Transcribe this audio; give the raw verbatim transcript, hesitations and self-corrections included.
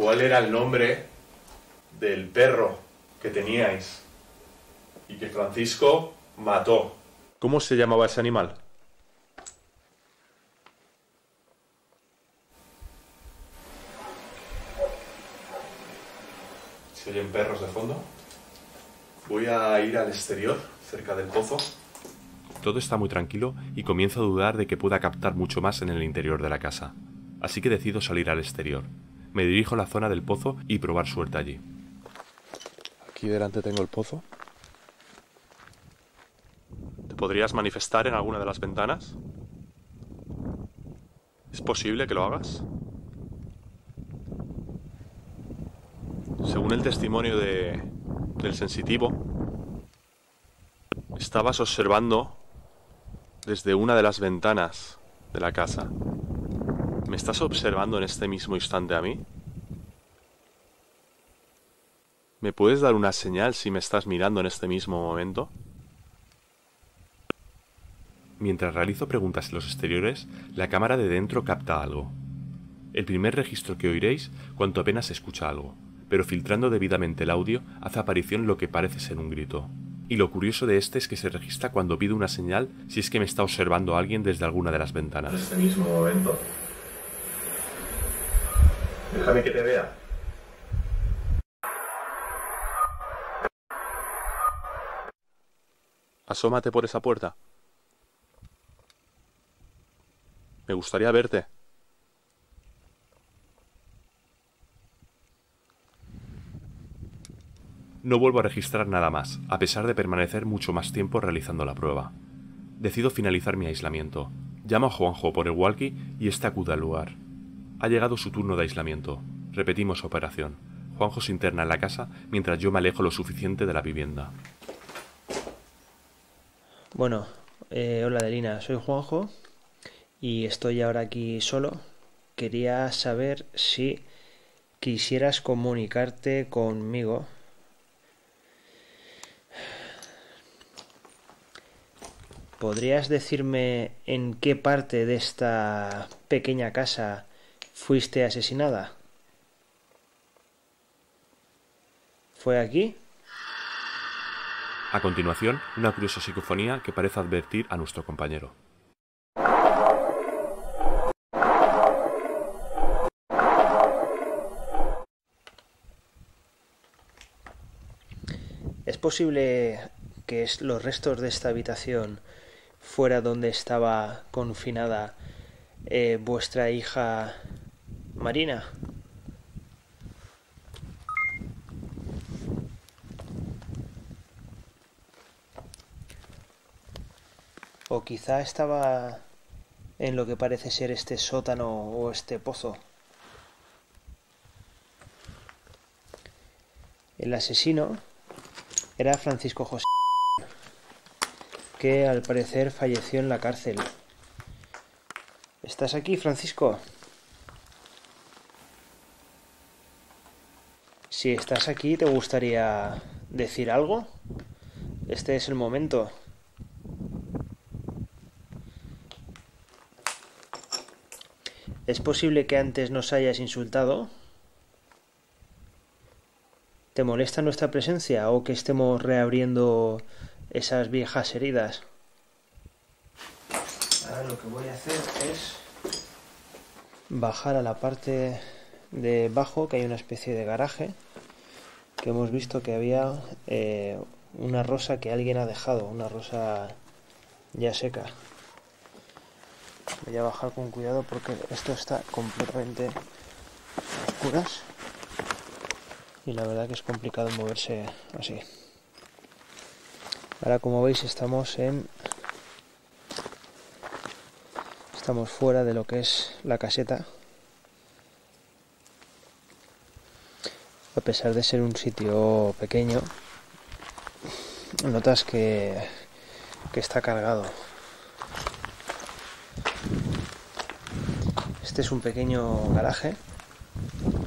cuál era el nombre del perro que teníais y que Francisco mató. ¿Cómo se llamaba ese animal? ¿Se oyen perros de fondo? Voy a ir al exterior, cerca del pozo. Todo está muy tranquilo y comienzo a dudar de que pueda captar mucho más en el interior de la casa. Así que decido salir al exterior. Me dirijo a la zona del pozo y probar suerte allí. Aquí delante tengo el pozo. ¿Te podrías manifestar en alguna de las ventanas? ¿Es posible que lo hagas? Según el testimonio de, del sensitivo, estabas observando desde una de las ventanas de la casa. ¿Me estás observando en este mismo instante a mí? ¿Me puedes dar una señal si me estás mirando en este mismo momento? Mientras realizo preguntas en los exteriores, la cámara de dentro capta algo. El primer registro que oiréis cuando apenas se escucha algo, pero filtrando debidamente el audio hace aparición lo que parece ser un grito. Y lo curioso de este es que se registra cuando pido una señal si es que me está observando alguien desde alguna de las ventanas. En este mismo momento. Déjame que te vea. Asómate por esa puerta. Me gustaría verte. No vuelvo a registrar nada más, a pesar de permanecer mucho más tiempo realizando la prueba. Decido finalizar mi aislamiento. Llamo a Juanjo por el walkie y este acude al lugar. Ha llegado su turno de aislamiento. Repetimos operación. Juanjo se interna en la casa mientras yo me alejo lo suficiente de la vivienda. Bueno, eh, hola Adelina, soy Juanjo y estoy ahora aquí solo. Quería saber si quisieras comunicarte conmigo. ¿Podrías decirme en qué parte de esta pequeña casa fuiste asesinada? ¿Fue aquí? A continuación, una curiosa psicofonía que parece advertir a nuestro compañero. ¿Es posible que los restos de esta habitación fuera donde estaba confinada eh, vuestra hija Marina? O quizá estaba en lo que parece ser este sótano o este pozo. El asesino era Francisco José, que al parecer falleció en la cárcel. ¿Estás aquí, Francisco? Si estás aquí, ¿te gustaría decir algo? Este es el momento. ¿Es posible que antes nos hayas insultado? ¿Te molesta nuestra presencia o que estemos reabriendo esas viejas heridas? Ahora lo que voy a hacer es bajar a la parte de abajo, que hay una especie de garaje, que hemos visto que había eh, una rosa que alguien ha dejado, una rosa ya seca. Voy a bajar con cuidado porque esto está completamente a oscuras y la verdad que es complicado moverse así. Ahora, como veis, estamos en estamos fuera de lo que es la caseta. A pesar de ser un sitio pequeño, notas que, que está cargado. Este es un pequeño garaje